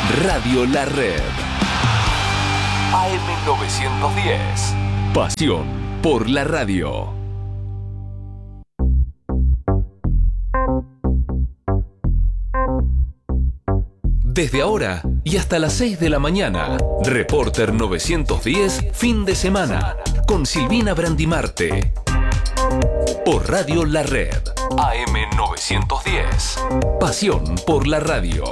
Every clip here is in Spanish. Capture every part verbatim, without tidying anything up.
Radio La Red. A M novecientos diez. Pasión por la radio. Desde ahora y hasta las seis de la mañana, Reporter novecientos diez, fin de semana, con Silvina Brandimarte. Por Radio La Red, A M novecientos diez. Pasión por la radio.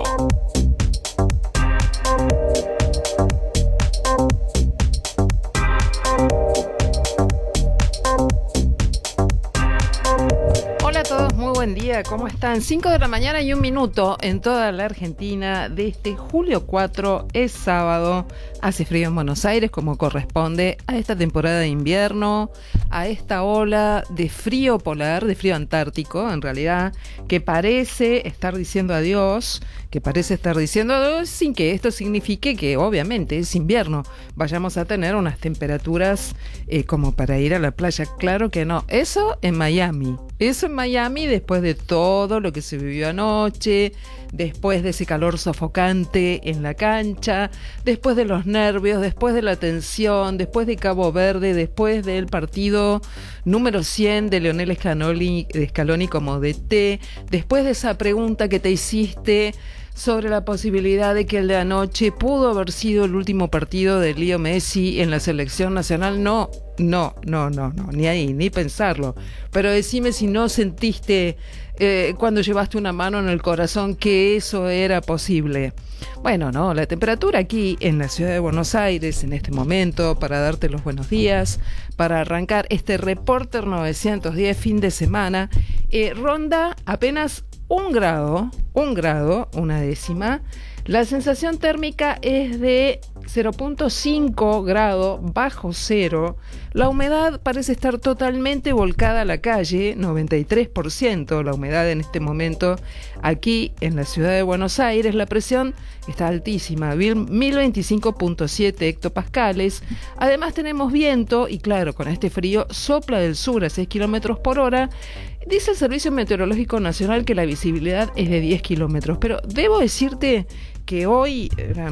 Buen día, ¿cómo están? cinco de la mañana y un minuto en toda la Argentina de este julio cuatro, es sábado, hace frío en Buenos Aires como corresponde a esta temporada de invierno, a esta ola de frío polar, de frío antártico en realidad, que parece estar diciendo adiós, que parece estar diciendo adiós sin que esto signifique que obviamente es invierno, vayamos a tener unas temperaturas eh, como para ir a la playa, claro que no, eso en Miami. Eso en Miami, después de todo lo que se vivió anoche, después de ese calor sofocante en la cancha, después de los nervios, después de la tensión, después de Cabo Verde, después del partido número cien de Leonel Scaloni, Scaloni como D T, después de esa pregunta que te hiciste sobre la posibilidad de que el de anoche pudo haber sido el último partido de Leo Messi en la selección nacional. No, no, no, no, no, ni ahí, ni pensarlo. Pero decime si no sentiste eh, cuando llevaste una mano en el corazón que eso era posible. Bueno, no, la temperatura aquí en la ciudad de Buenos Aires en este momento, para darte los buenos días, para arrancar este Reporter novecientos diez fin de semana, eh, ronda apenas un grado, un grado, una décima. La sensación térmica es de cero punto cinco grado bajo cero. La humedad parece estar totalmente volcada a la calle, noventa y tres por ciento la humedad en este momento aquí en la ciudad de Buenos Aires. La presión está altísima, mil veinticinco punto siete hectopascales. Además tenemos viento y claro, con este frío sopla del sur a seis kilómetros por hora. Dice el Servicio Meteorológico Nacional que la visibilidad es de diez kilómetros, pero debo decirte que hoy,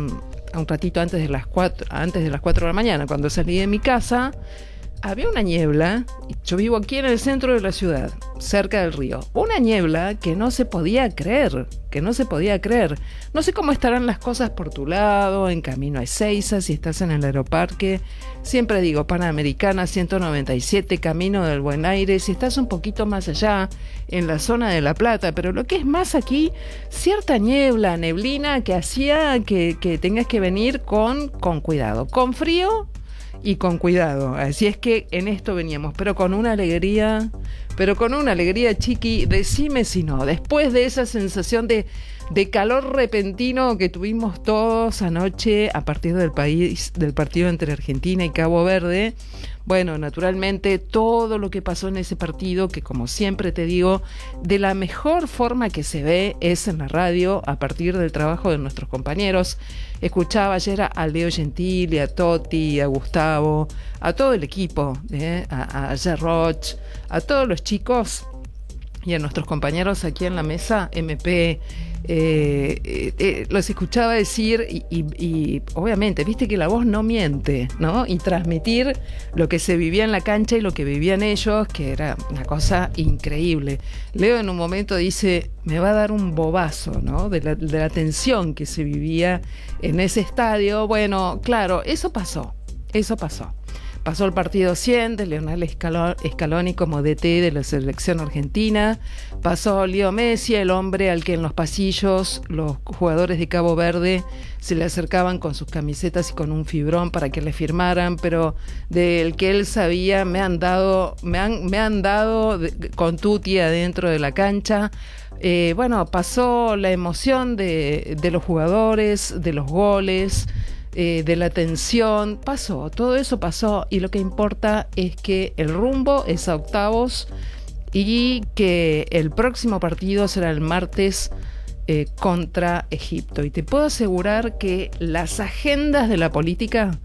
un ratito antes de las cuatro, antes de las cuatro de la mañana, cuando salí de mi casa, había una niebla. Yo vivo aquí en el centro de la ciudad, cerca del río. Una niebla que no se podía creer, que no se podía creer. No sé cómo estarán las cosas por tu lado, en camino a Ezeiza, si estás en el Aeroparque. Siempre digo, Panamericana ciento noventa y siete, camino del Buen Aire, si estás un poquito más allá, en la zona de La Plata. Pero lo que es más aquí, cierta niebla, neblina, que hacía que, que tengas que venir con, con cuidado, con frío y con cuidado. Así es que en esto veníamos, pero con una alegría, pero con una alegría, Chiqui, decime si no, después de esa sensación de, de calor repentino que tuvimos todos anoche a partir del país, del partido entre Argentina y Cabo Verde. Bueno, naturalmente todo lo que pasó en ese partido, que como siempre te digo, de la mejor forma que se ve es en la radio, a partir del trabajo de nuestros compañeros. Escuchaba ayer a Leo Gentili, a Totti, a Gustavo, a todo el equipo, eh, a, a Gerroch, a todos los chicos y a nuestros compañeros aquí en la mesa, M P. Eh, eh, eh, los escuchaba decir y, y, y obviamente, viste que la voz no miente, ¿no? Y transmitir lo que se vivía en la cancha y lo que vivían ellos, que era una cosa increíble. Leo en un momento dice, me va a dar un bobazo, ¿no? De la, de la tensión que se vivía en ese estadio. Bueno, claro, eso pasó, eso pasó. Pasó el partido cien de Leonel Scaloni como D T de la selección argentina. Pasó Leo Messi, el hombre al que en los pasillos los jugadores de Cabo Verde se le acercaban con sus camisetas y con un fibrón para que le firmaran, pero del que él sabía, me han dado, me han, me han dado de, con tutti adentro de la cancha. Eh, bueno, pasó la emoción de, de los jugadores, de los goles, Eh, de la tensión, pasó, todo eso pasó y lo que importa es que el rumbo es a octavos y que el próximo partido será el martes eh, contra Egipto. Y te puedo asegurar que las agendas de la política,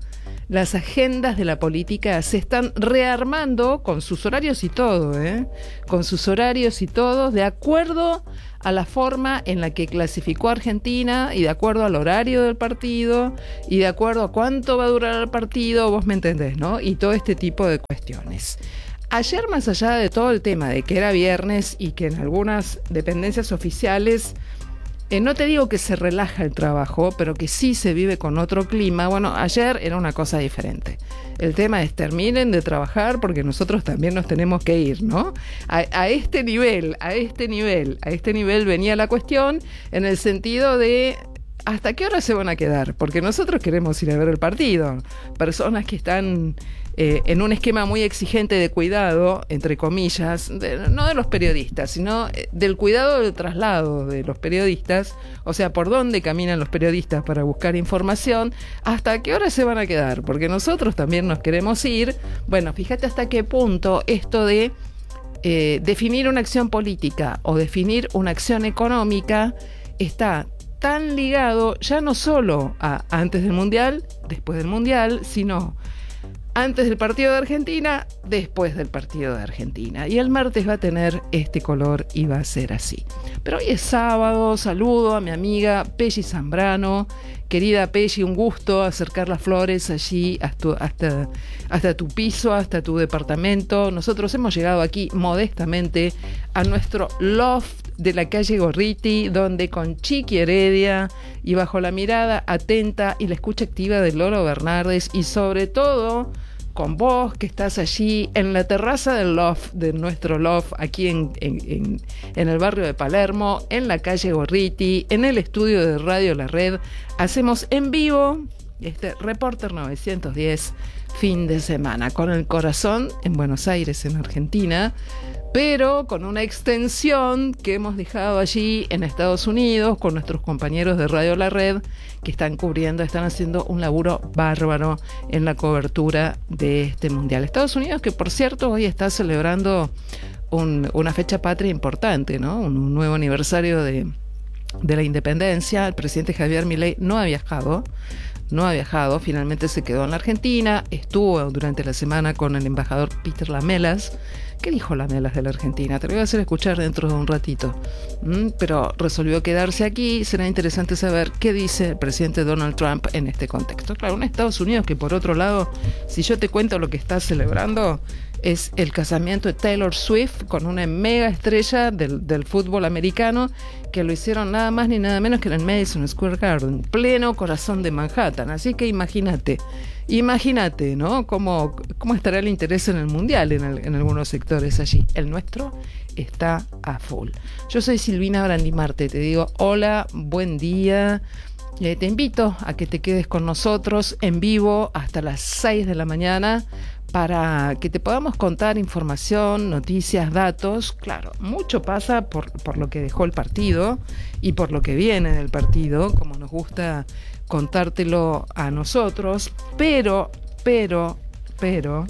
las agendas de la política se están rearmando con sus horarios y todo, ¿eh? Con sus horarios y todo, de acuerdo a la forma en la que clasificó Argentina y de acuerdo al horario del partido y de acuerdo a cuánto va a durar el partido, vos me entendés, ¿no? Y todo este tipo de cuestiones. Ayer, más allá de todo el tema de que era viernes y que en algunas dependencias oficiales, eh, no te digo que se relaja el trabajo, pero que sí se vive con otro clima. Bueno, ayer era una cosa diferente. El tema es terminen de trabajar porque nosotros también nos tenemos que ir, ¿no? A, a este nivel, a este nivel, a este nivel venía la cuestión en el sentido de ¿hasta qué hora se van a quedar? Porque nosotros queremos ir a ver el partido. Personas que están eh, en un esquema muy exigente de cuidado, entre comillas, de, no de los periodistas, sino del cuidado del traslado de los periodistas, o sea, por dónde caminan los periodistas para buscar información, ¿hasta qué hora se van a quedar? Porque nosotros también nos queremos ir. Bueno, fíjate hasta qué punto esto de eh, definir una acción política o definir una acción económica está tan ligado ya no solo a antes del Mundial, después del Mundial, sino antes del partido de Argentina, después del partido de Argentina. Y el martes va a tener este color y va a ser así. Pero hoy es sábado, saludo a mi amiga Pelli Zambrano. Querida Pelli, un gusto acercar las flores allí hasta, hasta, hasta tu piso, hasta tu departamento. Nosotros hemos llegado aquí modestamente a nuestro loft de la calle Gorriti, donde con Chiqui Heredia y bajo la mirada atenta y la escucha activa de Lolo Bernardes y sobre todo con vos que estás allí en la terraza del loft, de nuestro loft aquí en, en, en, en el barrio de Palermo, en la calle Gorriti, en el estudio de Radio La Red, hacemos en vivo este Reporter novecientos diez fin de semana, con el corazón en Buenos Aires, en Argentina, pero con una extensión que hemos dejado allí en Estados Unidos con nuestros compañeros de Radio La Red que están cubriendo, están haciendo un laburo bárbaro en la cobertura de este mundial. Estados Unidos, que por cierto hoy está celebrando un, una fecha patria importante, ¿no? Un, un nuevo aniversario de, de la independencia. El presidente Javier Milei no ha viajado, no ha viajado, finalmente se quedó en la Argentina, estuvo durante la semana con el embajador Peter Lamelas. ¿Qué dijo Lamelas de la Argentina? Te lo voy a hacer escuchar dentro de un ratito. ¿Mm? Pero resolvió quedarse aquí. Será interesante saber qué dice el presidente Donald Trump en este contexto. Claro, un Estados Unidos que, por otro lado, si yo te cuento lo que está celebrando, es el casamiento de Taylor Swift con una mega estrella del, del fútbol americano, que lo hicieron nada más ni nada menos que en el Madison Square Garden, pleno corazón de Manhattan. Así que imagínate, imagínate, ¿no? Cómo, cómo estará el interés en el mundial en, el, en algunos sectores allí. El nuestro está a full. Yo soy Silvina Brandimarte, te digo hola, buen día. Eh, te invito a que te quedes con nosotros en vivo hasta las seis de la mañana para que te podamos contar información, noticias, datos. Claro, mucho pasa por, por lo que dejó el partido y por lo que viene del partido, como nos gusta contártelo a nosotros, pero, pero, pero,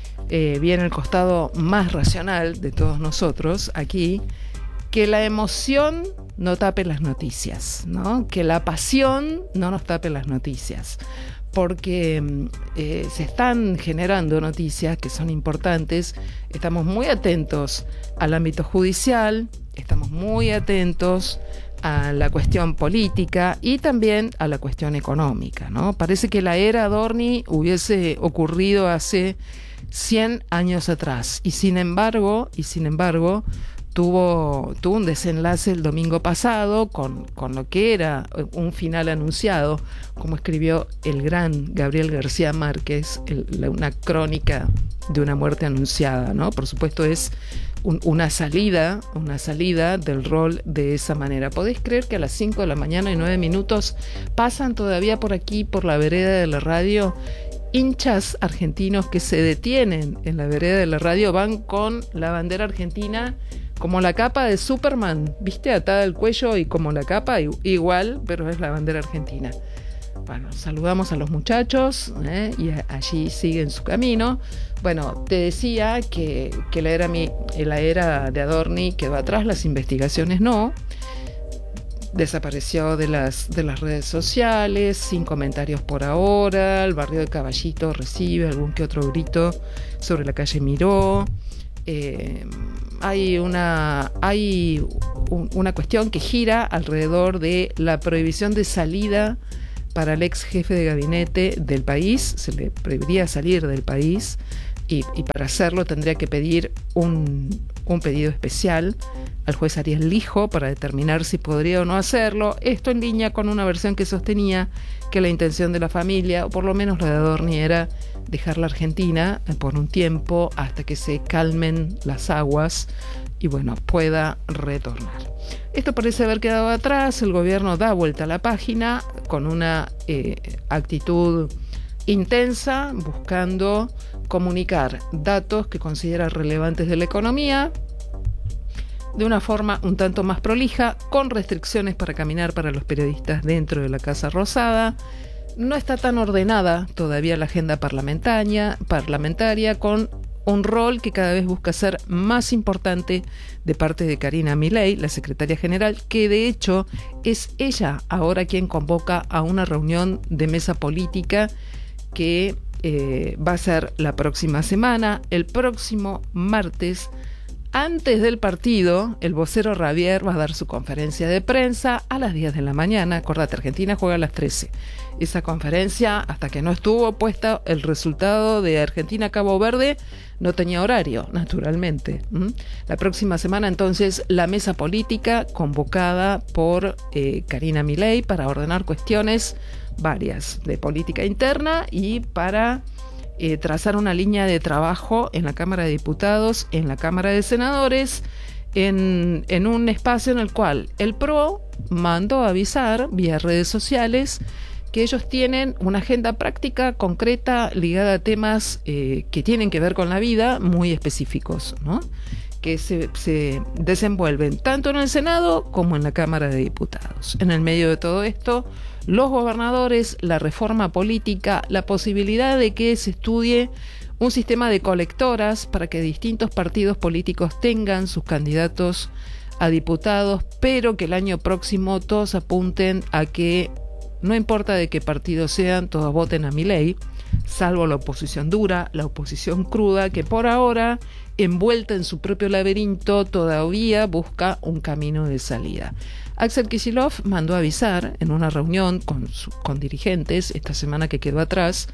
eh, viene el costado más racional de todos nosotros aquí, que la emoción no tape las noticias, ¿no? Que la pasión no nos tape las noticias. Porque eh, se están generando noticias que son importantes, estamos muy atentos al ámbito judicial, estamos muy atentos a la cuestión política y también a la cuestión económica, ¿no? Parece que la era Adorni hubiese ocurrido hace cien años atrás y sin embargo, y sin embargo, Tuvo, tuvo un desenlace el domingo pasado con, con lo que era un final anunciado, como escribió el gran Gabriel García Márquez, el, la, una crónica de una muerte anunciada, ¿no? Por supuesto es un, una salida, una salida del rol de esa manera. ¿Podés creer que a las cinco de la mañana y nueve minutos pasan todavía por aquí, por la vereda de la radio, hinchas argentinos que se detienen en la vereda de la radio, van con la bandera argentina como la capa de Superman, ¿viste? Atada al cuello y como la capa, igual, pero es la bandera argentina. Bueno, saludamos a los muchachos, ¿eh? Y a, allí siguen su camino. Bueno, te decía que, que la, era mi, la era de Adorni quedó atrás, las investigaciones no. desapareció de las, de las redes sociales, sin comentarios por ahora. El barrio de Caballito recibe algún que otro grito sobre la calle Miró. Eh, hay una, hay un, una cuestión que gira alrededor de la prohibición de salida para el ex jefe de gabinete del país. Se le prohibiría salir del país y, y para hacerlo tendría que pedir un, un pedido especial al juez Ariel Lijo para determinar si podría o no hacerlo. Esto en línea con una versión que sostenía que la intención de la familia, o por lo menos la de Adorni, era dejar la Argentina por un tiempo hasta que se calmen las aguas y bueno, pueda retornar. Esto parece haber quedado atrás. El gobierno da vuelta a la página con una eh, actitud intensa, buscando comunicar datos que considera relevantes de la economía de una forma un tanto más prolija, con restricciones para caminar para los periodistas dentro de la Casa Rosada. No está tan ordenada todavía la agenda parlamentaria, parlamentaria con un rol que cada vez busca ser más importante de parte de Karina Milei, la secretaria general, que de hecho es ella ahora quien convoca a una reunión de mesa política que eh, va a ser la próxima semana, el próximo martes. Antes del partido, el vocero Rabier va a dar su conferencia de prensa a las diez de la mañana. Acordate, Argentina juega a las trece. Esa conferencia, hasta que no estuvo puesta el resultado de Argentina-Cabo Verde, no tenía horario, naturalmente. ¿Mm? La próxima semana, entonces, la mesa política convocada por eh, Karina Milei para ordenar cuestiones varias de política interna y para Eh, trazar una línea de trabajo en la Cámara de Diputados, en la Cámara de Senadores, en, en un espacio en el cual el P R O mandó a avisar vía redes sociales que ellos tienen una agenda práctica, concreta, ligada a temas eh, que tienen que ver con la vida, muy específicos, ¿no? Que se, se desenvuelven tanto en el Senado como en la Cámara de Diputados. En el medio de todo esto, los gobernadores, la reforma política, la posibilidad de que se estudie un sistema de colectoras para que distintos partidos políticos tengan sus candidatos a diputados, pero que el año próximo todos apunten a que, no importa de qué partido sean, todos voten a Milei, salvo la oposición dura, la oposición cruda, que por ahora, envuelta en su propio laberinto, todavía busca un camino de salida. Axel Kicillof mandó avisar en una reunión con, su, con dirigentes esta semana que quedó atrás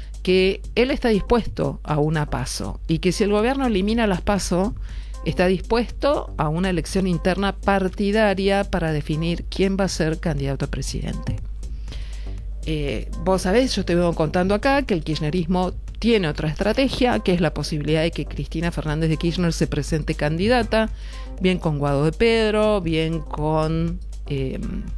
que él está dispuesto a una PASO y que si el gobierno elimina las PASO está dispuesto a una elección interna partidaria para definir quién va a ser candidato a presidente. Eh, vos sabés, yo te vengo contando acá que el kirchnerismo tiene otra estrategia, que es la posibilidad de que Cristina Fernández de Kirchner se presente candidata, bien con Guado de Pedro, bien con, eh,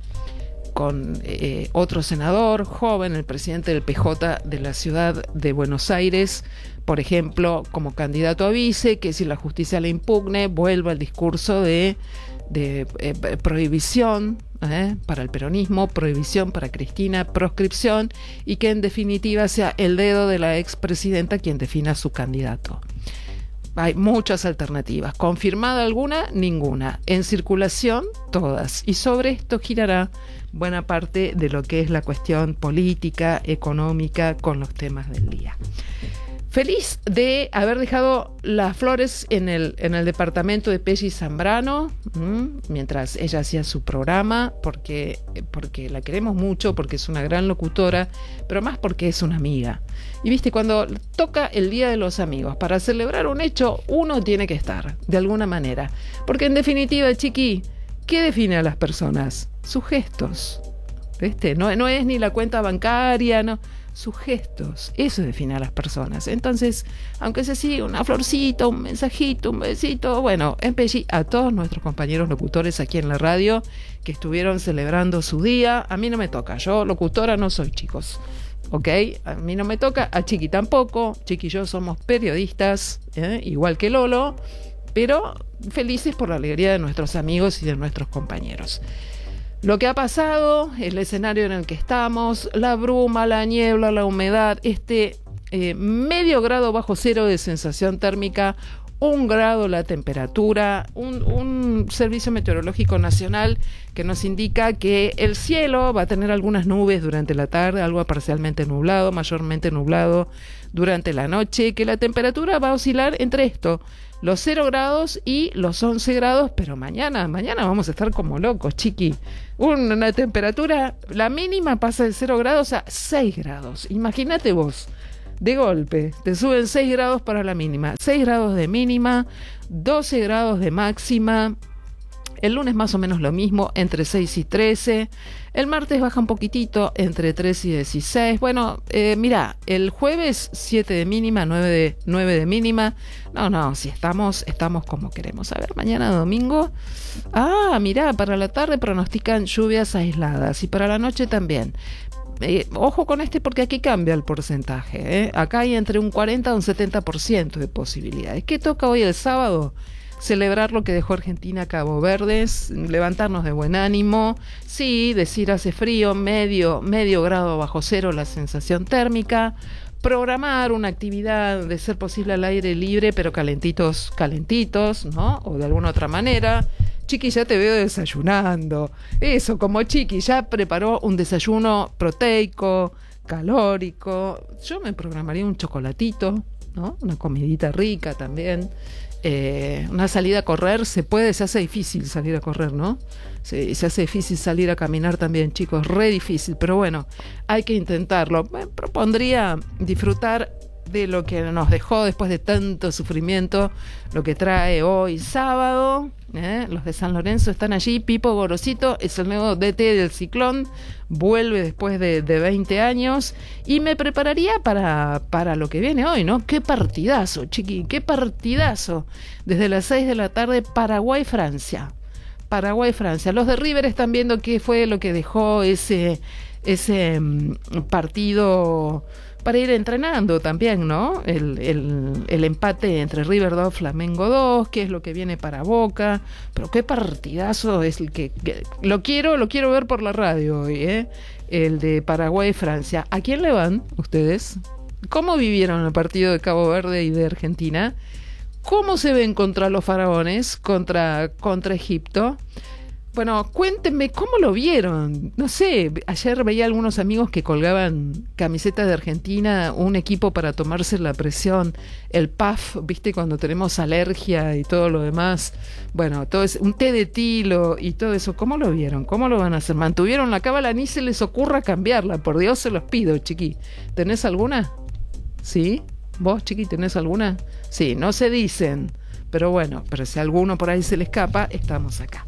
con eh, otro senador joven, el presidente del P J de la ciudad de Buenos Aires, por ejemplo, como candidato a vice, que si la justicia le impugne, vuelva al discurso de, de eh, prohibición, ¿Eh? para el peronismo, prohibición para Cristina, proscripción, y que en definitiva sea el dedo de la expresidenta quien defina su candidato. Hay muchas alternativas. ¿Confirmada alguna? Ninguna. En circulación, todas. Y sobre esto girará buena parte de lo que es la cuestión política, económica, con los temas del día. Feliz de haber dejado las flores en el, en el departamento de Pelli Zambrano, mmm, mientras ella hacía su programa, porque, porque la queremos mucho, porque es una gran locutora, pero más porque es una amiga. Y viste, cuando toca el Día de los Amigos, para celebrar un hecho, uno tiene que estar, de alguna manera. Porque en definitiva, chiqui, ¿qué define a las personas? Sus gestos. ¿Viste? No, no es ni la cuenta bancaria, no... sus gestos, eso define a las personas. Entonces, aunque sea así, una florcita, un mensajito, un besito, bueno, en Pelli, a todos nuestros compañeros locutores aquí en la radio que estuvieron celebrando su día. A mí no me toca, yo locutora no soy, chicos, ¿ok? A mí no me toca, a Chiqui tampoco. Chiqui y yo somos periodistas, ¿eh? Igual que Lolo, pero felices por la alegría de nuestros amigos y de nuestros compañeros. Lo que ha pasado, el escenario en el que estamos, la bruma, la niebla, la humedad, este eh, medio grado bajo cero de sensación térmica, un grado la temperatura, un, un servicio meteorológico nacional que nos indica que el cielo va a tener algunas nubes durante la tarde, algo parcialmente nublado, mayormente nublado durante la noche, que la temperatura va a oscilar entre esto, los cero grados y los once grados, pero mañana, mañana vamos a estar como locos, chiqui. Una temperatura, la mínima pasa de cero grados a seis grados. Imagínate vos, de golpe, te suben seis grados para la mínima, seis grados de mínima, doce grados de máxima. El lunes más o menos lo mismo, entre seis y trece. El martes baja un poquitito, entre tres y dieciséis. Bueno, eh, mira, el jueves siete de mínima, nueve de, nueve de mínima. No, no, si estamos, estamos como queremos. A ver, mañana domingo. Ah, mira, para la tarde pronostican lluvias aisladas y para la noche también. Eh, ojo con este porque aquí cambia el porcentaje, ¿eh? Acá hay entre un cuarenta y un setenta por ciento de posibilidades. ¿Qué toca hoy el sábado? Celebrar lo que dejó Argentina a Cabo Verdes, levantarnos de buen ánimo, sí, decir hace frío, medio, medio grado bajo cero la sensación térmica, programar una actividad de ser posible al aire libre, pero calentitos, calentitos, ¿no? O de alguna otra manera. Chiqui, ya te veo desayunando. Eso, como Chiqui, ya preparó un desayuno proteico, calórico. Yo me programaría un chocolatito, ¿no? Una comidita rica también. Eh, una salida a correr, se puede, se hace difícil salir a correr, ¿no? Se, se hace difícil salir a caminar también, chicos, re difícil, pero bueno, hay que intentarlo. Me propondría disfrutar de lo que nos dejó después de tanto sufrimiento, lo que trae hoy sábado, ¿eh? Los de San Lorenzo están allí, Pipo Gorosito es el nuevo D T del Ciclón, vuelve después de, de veinte años, y me prepararía para, para lo que viene hoy, ¿no? Qué partidazo, chiqui, qué partidazo, desde las seis de la tarde, Paraguay-Francia, Paraguay-Francia, los de River están viendo qué fue lo que dejó ese, ese um, partido, para ir entrenando también, ¿no? El, el, el empate entre River dos, Flamengo dos, qué es lo que viene para Boca, pero qué partidazo es el que, que lo quiero, lo quiero ver por la radio hoy, ¿eh? El de Paraguay-Francia. ¿A quién le van ustedes? ¿Cómo vivieron el partido de Cabo Verde y de Argentina? ¿Cómo se ven contra los faraones, contra, contra Egipto? Bueno, cuéntenme cómo lo vieron. No sé, ayer veía algunos amigos que colgaban camisetas de Argentina, un equipo para tomarse la presión, el P A F, ¿viste? Cuando tenemos alergia y todo lo demás. Bueno, todo es un té de tilo y todo eso. ¿Cómo lo vieron? ¿Cómo lo van a hacer? ¿Mantuvieron la cábala? Ni se les ocurra cambiarla. Por Dios se los pido, chiqui. ¿Tenés alguna? ¿Sí? ¿Vos, chiqui, tenés alguna? Sí, no se dicen. Pero bueno, pero si alguno por ahí se le escapa, estamos acá.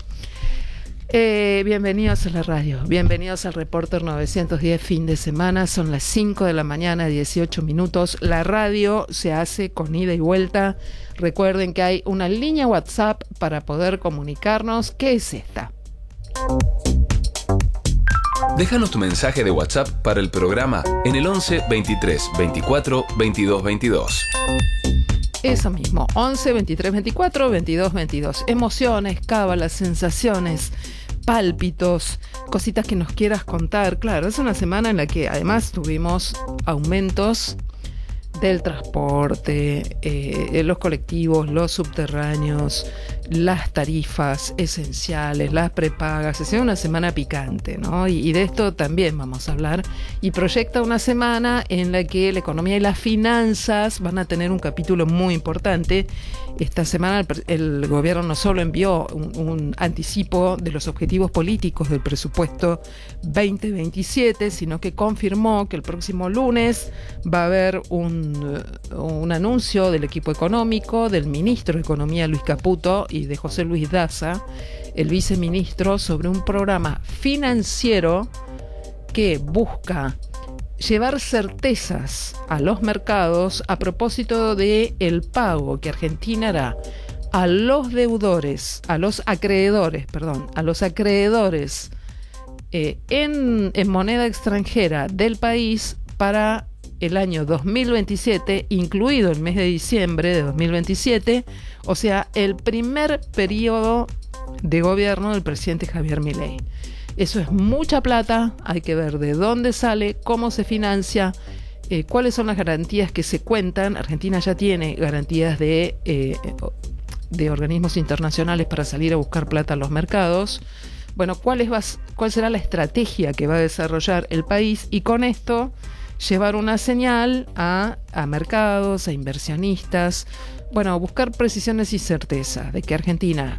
Eh, bienvenidos a la radio, bienvenidos al Reporter novecientos diez fin de semana, son las cinco de la mañana, dieciocho minutos, la radio se hace con ida y vuelta, recuerden que hay una línea WhatsApp para poder comunicarnos, ¿qué es esta? Déjanos tu mensaje de WhatsApp para el programa en el once, veintitrés, veinticuatro, veintidós, veintidós. Eso mismo, once, veintitrés, veinticuatro, veintidós, veintidós. Emociones, cábalas, sensaciones, pálpitos, cositas que nos quieras contar. Claro, es una semana en la que además tuvimos aumentos del transporte, eh, los colectivos, los subterráneos, las tarifas esenciales, las prepagas. Ha sido una semana picante, ¿no? Y, y de esto también vamos a hablar. Y proyecta una semana en la que la economía y las finanzas van a tener un capítulo muy importante. Esta semana el, el gobierno no solo envió un, un anticipo de los objetivos políticos del presupuesto veinte veintisiete, sino que confirmó que el próximo lunes va a haber un, un anuncio del equipo económico, del ministro de Economía Luis Caputo y de José Luis Daza, el viceministro, sobre un programa financiero que busca llevar certezas a los mercados a propósito de el pago que Argentina hará a los deudores, a los acreedores, perdón, a los acreedores eh, en, en moneda extranjera del país para el año dos mil veintisiete, incluido el mes de diciembre de dos mil veintisiete, o sea, el primer periodo de gobierno del presidente Javier Milei. Eso es mucha plata, hay que ver de dónde sale, cómo se financia, Eh, ¿Cuáles son las garantías que se cuentan? Argentina ya tiene garantías de, eh, de organismos internacionales para salir a buscar plata a los mercados. Bueno, ¿cuál, es, ¿cuál será la estrategia que va a desarrollar el país? Y con esto llevar una señal a, a mercados, a inversionistas. Bueno, buscar precisiones y certezas de que Argentina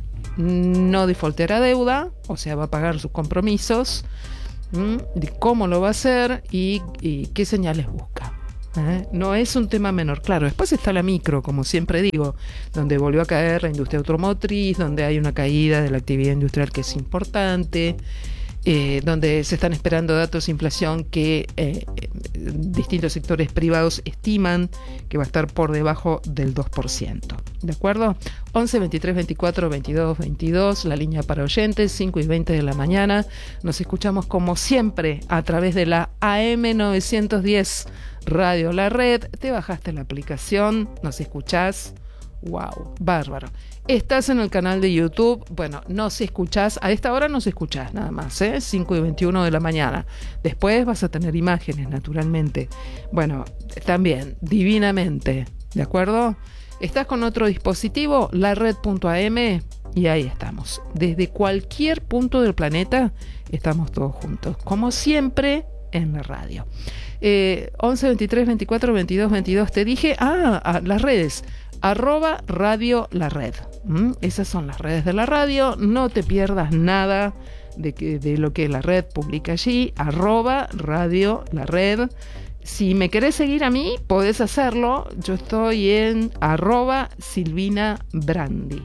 no defaultará deuda, o sea, va a pagar sus compromisos, ¿m? De cómo lo va a hacer y, y qué señales busca. ¿Eh? No es un tema menor, claro. Después está la micro, como siempre digo, donde volvió a caer la industria automotriz, donde hay una caída de la actividad industrial que es importante, eh, donde se están esperando datos de inflación que eh, distintos sectores privados estiman que va a estar por debajo del dos por ciento. ¿De acuerdo? once, veintitrés, veinticuatro, veintidós, veintidós, la línea para oyentes, cinco y veinte de la mañana. Nos escuchamos como siempre a través de la A M novecientos diez Radio La Red. Te bajaste la aplicación, nos escuchás. Wow, bárbaro. Estás en el canal de YouTube. Bueno, nos escuchás, a esta hora nos escuchás nada más, ¿eh? cinco y veintiuno de la mañana. Después vas a tener imágenes, naturalmente. Bueno, también, divinamente, ¿de acuerdo? Estás con otro dispositivo, la red punto a eme, y ahí estamos. Desde cualquier punto del planeta estamos todos juntos, como siempre en la radio. Eh, once, veintitrés, veinticuatro, veintidós, veintidós. Te dije, ah, ah las redes, arroba radio la red. ¿Mm? Esas son las redes de la radio. No te pierdas nada de, que, de lo que la red publica allí, arroba radio la red. Si me querés seguir a mí, podés hacerlo. Yo estoy en arroba Silvina Brandi.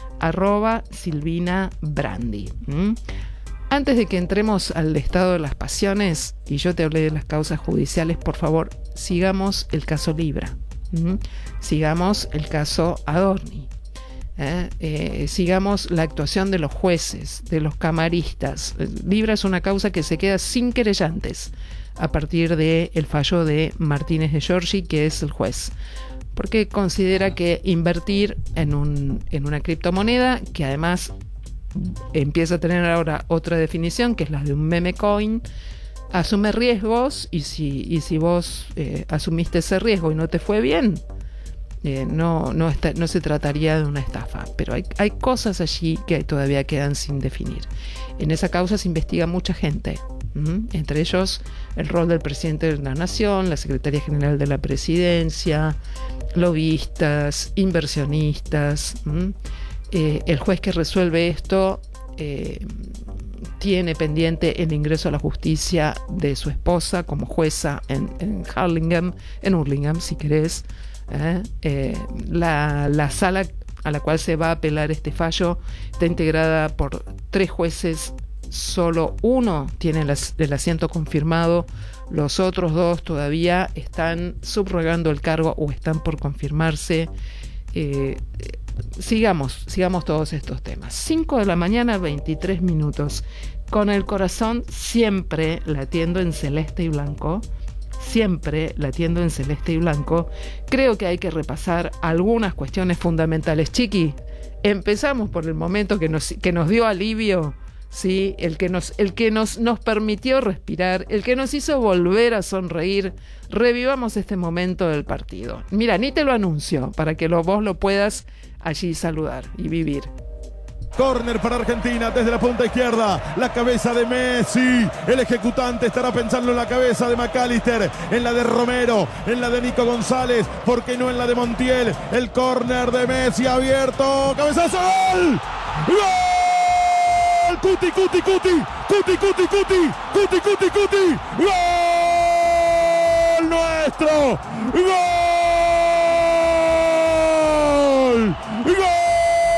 Arroba Silvina Brandi. ¿Mm? Antes de que entremos al estado de las pasiones, y yo te hablé de las causas judiciales, por favor, sigamos el caso Libra. ¿Mm? Sigamos el caso Adorni. ¿Eh? Eh, sigamos la actuación de los jueces, de los camaristas. Libra es una causa que se queda sin querellantes a partir del fallo de Martínez de Giorgi, que es el juez, porque considera que invertir en, un, en una criptomoneda, que además empieza a tener ahora otra definición, que es la de un meme coin, asume riesgos, y si, y si vos eh, asumiste ese riesgo y no te fue bien, eh, no, no, está, no se trataría de una estafa, pero hay, hay cosas allí que todavía quedan sin definir. En esa causa se investiga mucha gente, ¿m? Entre ellos el rol del presidente de la Nación, la secretaria general de la presidencia, lobistas, inversionistas. ¿M? Eh, el juez que resuelve esto eh, tiene pendiente el ingreso a la justicia de su esposa como jueza en, en Hurlingham, en Hurlingham, si querés. Eh, eh, la, la sala a la cual se va a apelar este fallo está integrada por tres jueces. Solo uno tiene el, el asiento confirmado, los otros dos todavía están subrogando el cargo o están por confirmarse. Eh, sigamos, sigamos todos estos temas. cinco de la mañana, veintitrés minutos. Con el corazón siempre latiendo en celeste y blanco. Siempre latiendo en celeste y blanco. Creo que hay que repasar algunas cuestiones fundamentales. Chiqui, empezamos por el momento que nos, que nos dio alivio. Sí, el que nos, el que nos, nos permitió respirar, el que nos hizo volver a sonreír. Revivamos este momento del partido. Mira, ni te lo anuncio para que lo, vos lo puedas allí saludar y vivir. Córner para Argentina desde la punta izquierda, la cabeza de Messi, el ejecutante estará pensando en la cabeza de McAllister, en la de Romero, en la de Nico González, ¿por qué no en la de Montiel? El córner de Messi abierto, cabezazo, ¡gol! ¡Gol! Cuti, cuti, cuti, cuti, cuti, cuti, cuti, cuti, cuti, ¡gol nuestro! ¡Gol!